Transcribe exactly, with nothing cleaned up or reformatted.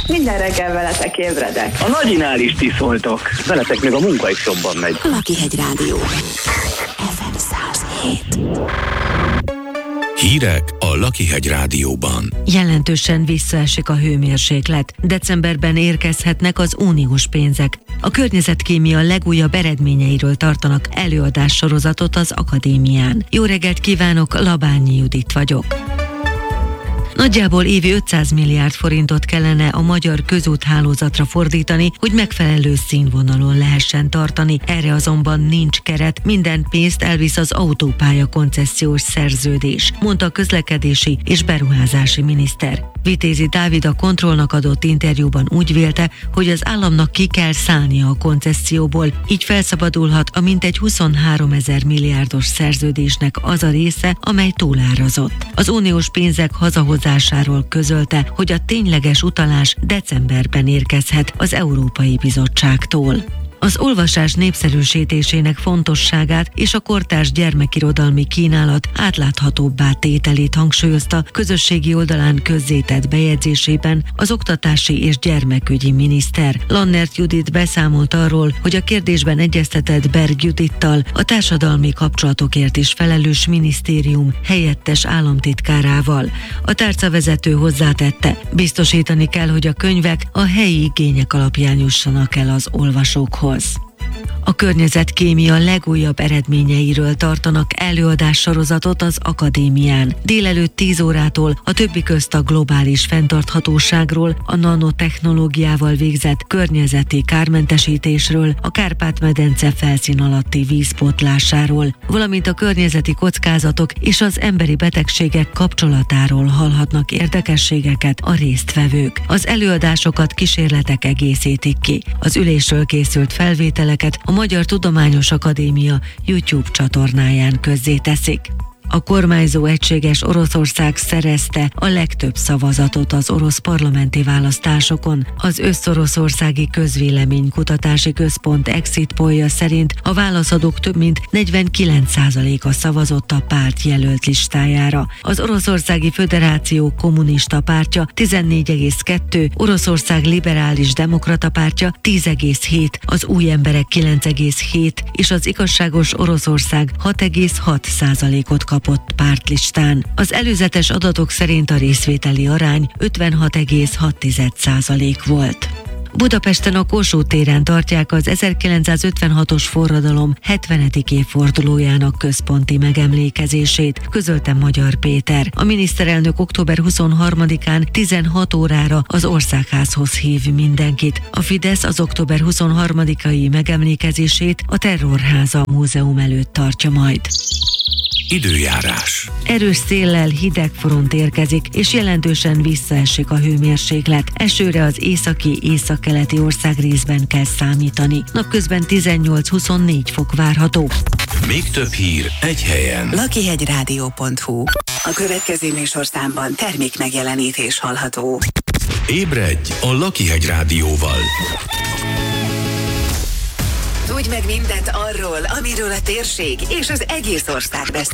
Minden reggel veletek ébredek. A nagyinál is ti szóltok. Veletek még a munka is jobban megy. Lakihegy Rádió. ef em száz hét. Hírek a Lakihegy Rádióban. Jelentősen visszaesik a hőmérséklet. Decemberben érkezhetnek az uniós pénzek. A környezetkémia legújabb eredményeiről tartanak előadássorozatot az akadémián. Jó reggelt kívánok, Labányi Judit vagyok. Nagyjából évi ötszáz milliárd forintot kellene a magyar közúthálózatra fordítani, hogy megfelelő színvonalon lehessen tartani. Erre azonban nincs keret, minden pénzt elvisz az autópálya koncesziós szerződés, mondta a közlekedési és beruházási miniszter. Vitézi Dávid a Kontrollnak adott interjúban úgy vélte, hogy az államnak ki kell szállnia a koncesszióból, így felszabadulhat a mintegy huszonháromezer milliárdos szerződésnek az a része, amely túlárazott. Az uniós pénzek hazahozásáról közölte, hogy a tényleges utalás decemberben érkezhet az Európai Bizottságtól. Az olvasás népszerűsítésének fontosságát és a kortárs gyermekirodalmi kínálat átláthatóbbá tételét hangsúlyozta közösségi oldalán közzétett bejegyzésében az oktatási és gyermekügyi miniszter. Lannert Judit beszámolt arról, hogy a kérdésben egyeztetett Berg Judittal, a társadalmi kapcsolatokért is felelős minisztérium helyettes államtitkárával. A tárcavezető hozzátette, biztosítani kell, hogy a könyvek a helyi igények alapján jussanak el az olvasókhoz. A környezetkémia legújabb eredményeiről tartanak előadássorozatot az akadémián. Délelőtt tíz órától a többi közt a globális fenntarthatóságról, a nanotechnológiával végzett környezeti kármentesítésről, a Kárpát-medence felszín alatti vízpótlásáról, valamint a környezeti kockázatok és az emberi betegségek kapcsolatáról hallhatnak érdekességeket a résztvevők. Az előadásokat kísérletek egészítik ki. Az ülésről készült felvételeket a Magyar Tudományos Akadémia YouTube csatornáján közzéteszik. A kormányzó Egységes Oroszország szerezte a legtöbb szavazatot az orosz parlamenti választásokon. Az Összoroszországi Közvéleménykutatási Központ exit pollja szerint a válaszadók több mint negyvenkilenc százaléka szavazott a párt jelölt listájára. Az Oroszországi Föderáció Kommunista Pártja tizennégy egész kettő, Oroszország Liberális Demokrata Pártja tíz egész hét, az Új Emberek kilenc egész hét és az Igazságos Oroszország hat egész hat százalékot kapott pártlistán. Az előzetes adatok szerint a részvételi arány ötvenhat egész hat százalék volt. Budapesten a Kossuth téren tartják az ezerkilencszázötvenhatos forradalom hetvenedik évfordulójának központi megemlékezését, közölte Magyar Péter. A miniszterelnök október huszonharmadikán tizenhat órára az Országházhoz hív mindenkit. A Fidesz az október huszonharmadikai megemlékezését a Terrorháza múzeum előtt tartja majd. Időjárás. Erős széllel hideg front érkezik, és jelentősen visszaesik a hőmérséklet. Esőre az északi, északkeleti országrészben kell számítani. Napközben tizennyolc-huszonnégy fok várható. Még több hír egy helyen. lakihegyrádió pont hu. A következő műsorszámban termék megjelenítés hallható. Ébredj a Lakihegy Rádióval. Tudj meg mindent arról, amiről a térség és az egész ország beszél.